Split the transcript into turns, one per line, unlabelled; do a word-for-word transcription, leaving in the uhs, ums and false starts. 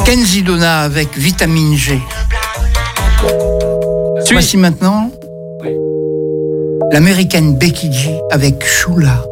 Kenzie Donna avec Vitamine G.
Suis.
Voici maintenant l'américaine Becky G avec Shula.